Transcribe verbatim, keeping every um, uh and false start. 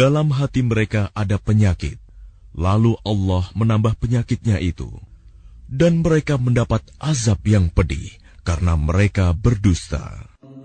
dalam hati mereka ada penyakit, lalu Allah menambah penyakitnya itu, dan mereka mendapat azab yang pedih karena mereka berdusta.